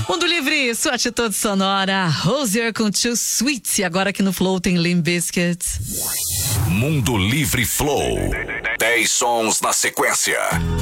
Mundo Livre, sua atitude sonora. Rosier com Too Sweet. E agora aqui no Flow tem Limp Bizkit. Mundo Livre Flow. 10 sons na sequência.